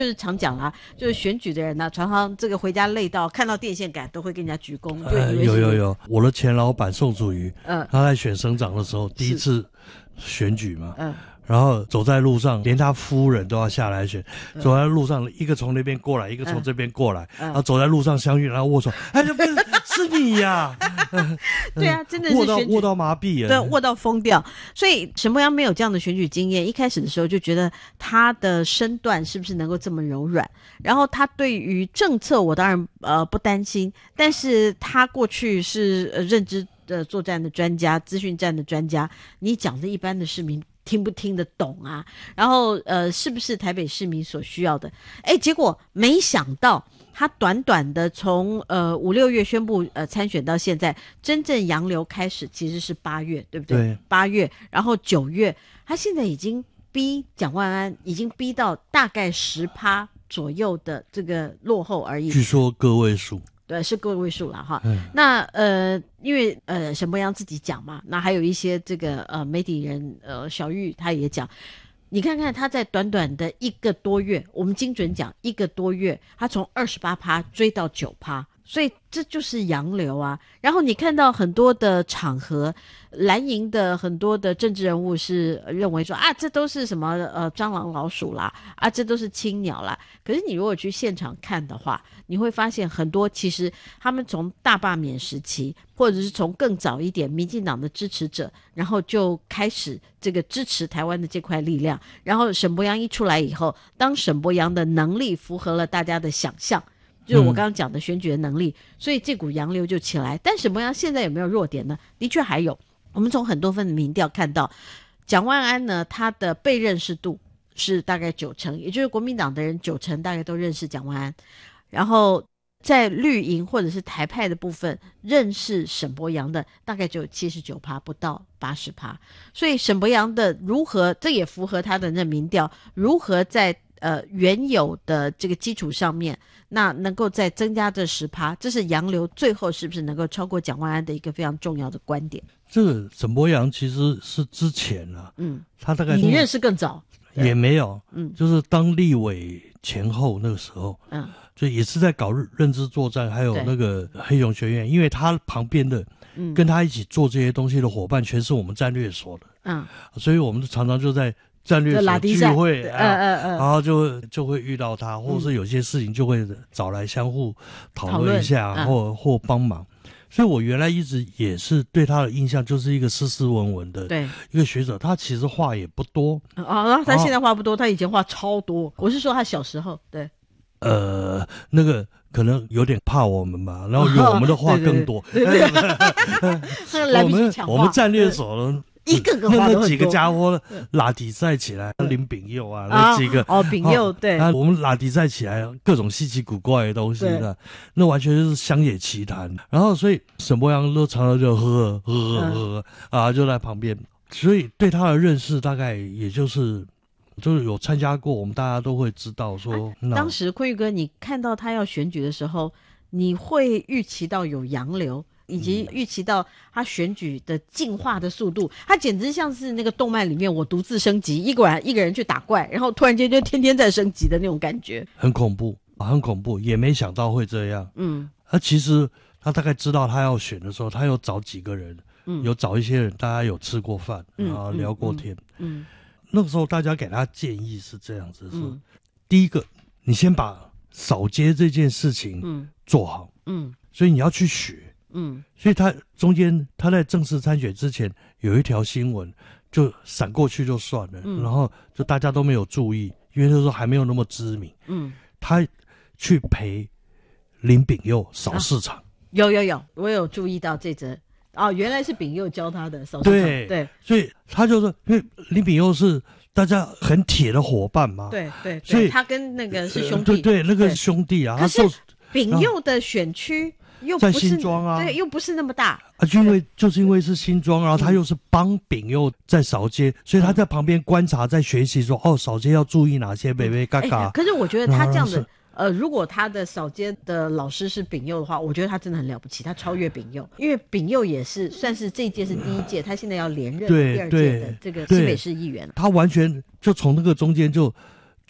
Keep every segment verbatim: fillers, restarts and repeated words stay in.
就是常讲啦，就是选举的人呢、啊，常常这个回家累到看到电线杆都会跟人家鞠躬。就呃，有有有，我的前老板宋楚瑜，嗯，他在选省长的时候，第一次选举嘛，嗯。然后走在路上，连他夫人都要下来选。嗯、走在路上，一个从那边过来，一个从这边过来，嗯、然后走在路上相遇，然后握手，哎，这不是是你呀、啊？ 对啊，真的是握到握到麻痹了， 对，握到疯掉。所以沈伯洋没有这样的选举经验，一开始的时候就觉得他的身段是不是能够这么柔软？然后他对于政策，我当然呃不担心，但是他过去是、呃、认知的作战的专家、资讯战的专家，你讲的一般的市民听不听得懂啊？然后呃，是不是台北市民所需要的？哎，结果没想到他短短的从呃五六月宣布呃参选到现在，真正洋流开始其实是八月，对不对？ 对， 八月，然后九月，他现在已经逼蒋万安，已经逼到大概十趴左右的这个落后而已。 据说个位数。 对，是个位数了哈。嗯、那呃，因为呃，沈伯洋自己讲嘛，那还有一些这个呃媒体人呃小玉他也讲，你看看他在短短的一个多月，我们精准讲一个多月，他从二十八趴追到九趴。所以这就是洋流啊。然后你看到很多的场合，蓝营的很多的政治人物是认为说啊，这都是什么呃蟑螂老鼠啦，啊这都是青鸟啦。可是你如果去现场看的话，你会发现很多其实他们从大罢免时期，或者是从更早一点民进党的支持者，然后就开始这个支持台湾的这块力量。然后沈伯洋一出来以后，当沈伯洋的能力符合了大家的想象，就是我刚刚讲的选举的能力、嗯、所以这股洋流就起来。但沈伯洋现在有没有弱点呢？的确还有。我们从很多份民调看到，蒋万安呢，他的被认识度是大概九成，也就是国民党的人九成大概都认识蒋万安。然后在绿营或者是台派的部分，认识沈伯洋的大概只有七十九趴，不到八十趴。所以沈伯洋的如何，这也符合他的那民调，如何在呃原有的这个基础上面，那能够再增加这十趴，这是洋流最后是不是能够超过蒋万安的一个非常重要的观点。 这个沈伯洋其实是之前啊，嗯，他大概你认识更早也没有，嗯，就是当立委前后那个时候，嗯，就也是在搞认知作战，还有那个黑熊学院，因为他旁边的，嗯，跟他一起做这些东西的伙伴，全是我们战略所的，嗯，所以我们常常就在战略所聚会，嗯嗯嗯，然后就就会遇到他，或者是有些事情就会找来相互讨论一下，嗯、或或帮忙。所以我原来一直也是对他的印象就是一个斯斯文文的一个学者，他其实话也不多啊，他现在话不多，他以前话超多。我是说他小时候，对， 呃，那个可能有点怕我们吧，然后有我们的话更多，对对对，我们我们战略所呢。 一个个话都很多， 那几个家伙拉迪赛起来，林炳佑啊，那几个哦，炳佑对， 啊，我们拉迪赛起来，各种稀奇古怪的东西的，那完全就是乡野奇谈。然后，所以沈伯洋都常常就喝喝喝喝啊，就在旁边，所以对他的认识大概也就是就是有参加过，我们大家都会知道说， 啊、当时坤玉哥，你看到他要选举的时候，你会预期到有洋流？以及预期到他选举的进化的速度，他简直像是那个动漫里面我独自升级，一个人一个人去打怪，然后突然间就天天在升级的那种感觉， 很恐怖，很恐怖，也没想到会这样。嗯，他其实他大概知道他要选的时候，他有找几个人，嗯，有找一些人，大家有吃过饭，然后聊过天。嗯，嗯嗯那个时候大家给他建议是这样子：是、嗯、第一个，你先把扫街这件事情做好，嗯，所以你要去学。嗯，所以他中间他在正式参选之前有一条新闻就闪过去就算了，嗯、然后就大家都没有注意，因为那时候还没有那么知名。嗯，他去陪林炳佑扫市场、啊， 有有有，我有注意到这则哦，原来是炳佑教他的扫市场。 对对，所以他就说，因为林炳佑是大家很铁的伙伴嘛， 对 对, 对，所以他跟那个是兄弟， 呃、对对，那个是兄弟啊。 可是炳佑的选区。又不是在新庄啊， 对，又不是那么大啊，因为就是因为是新庄，然后他又是帮炳佑在扫街，所以他在旁边观察，在学习说，哦，扫街要注意哪些，北北嘎嘎。 可是我觉得他这样的，呃，如果他的扫街的老师是炳佑的话，我觉得他真的很了不起，他超越炳佑，因为炳佑也是算是这一届是第一届，他现在要连任第二届的这个新北市议员， 他完全就从那个中间就。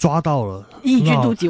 抓到了异军突起。